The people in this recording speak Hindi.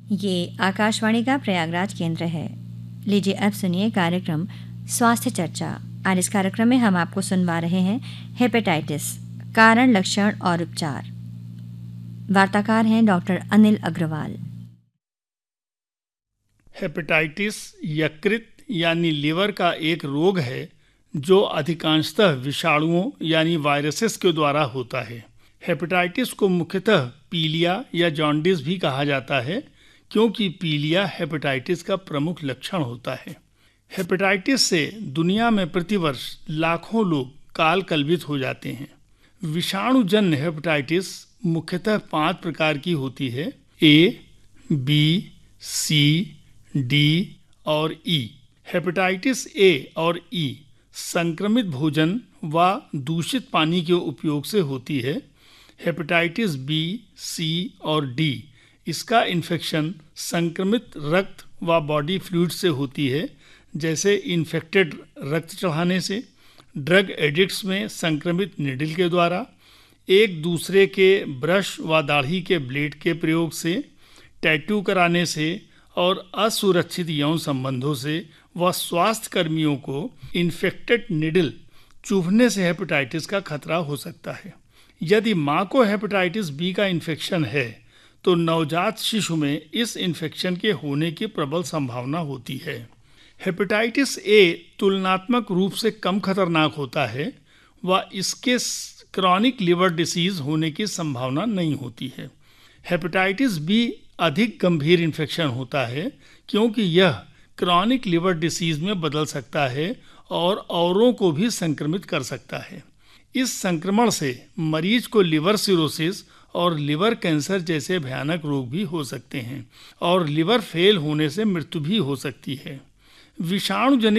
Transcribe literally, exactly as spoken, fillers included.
ये आकाशवाणी का प्रयागराज केंद्र है। लीजिए अब सुनिए कार्यक्रम स्वास्थ्य चर्चा। आज इस कार्यक्रम में हम आपको सुनवा रहे हैं हेपेटाइटिस, कारण, लक्षण और उपचार। वार्ताकार हैं डॉक्टर अनिल अग्रवाल। हेपेटाइटिस यकृत यानी लिवर का एक रोग है जो अधिकांशतः विषाणुओं यानी वायरसेस के द्वारा होता है। हेपेटाइटिस को मुख्यतः पीलिया या जॉन्डिस भी कहा जाता है, क्योंकि पीलिया हेपेटाइटिस का प्रमुख लक्षण होता है। हेपेटाइटिस से दुनिया में प्रतिवर्ष लाखों लोग काल कलवित हो जाते हैं। विषाणुजन्य हेपेटाइटिस मुख्यतः पांच प्रकार की होती है: ए, बी, सी, डी और ई। हेपेटाइटिस ए और ई संक्रमित भोजन व दूषित पानी के उपयोग से होती है। हेपेटाइटिस बी, सी और डी इसका इन्फेक्शन संक्रमित रक्त व बॉडी फ्लूइड से होती है, जैसे इन्फेक्टेड रक्त चढ़ाने से, ड्रग एडिक्ट्स में संक्रमित निडल के द्वारा, एक दूसरे के ब्रश व दाढ़ी के ब्लेड के प्रयोग से, टैटू कराने से और असुरक्षित यौन संबंधों से व स्वास्थ्य कर्मियों को इन्फेक्टेड निडल चुभने से हेपेटाइटिस का खतरा हो सकता है। यदि मां को हेपेटाइटिस बी का इन्फेक्शन है तो नवजात शिशु में इस इन्फेक्शन के होने की प्रबल संभावना होती है। हेपेटाइटिस ए तुलनात्मक रूप से कम खतरनाक होता है व इसके क्रॉनिक लिवर डिसीज होने की संभावना नहीं होती है। हेपेटाइटिस बी अधिक गंभीर इन्फेक्शन होता है, क्योंकि यह क्रॉनिक लिवर डिसीज में बदल सकता है और औरों को भी संक्रमित कर सकता है। इस संक्रमण से मरीज को लिवर सिरोसिस और लिवर कैंसर जैसे भयानक रोग भी हो सकते हैं और लिवर फेल होने से मृत्यु भी हो सकती है। विषाणु जनित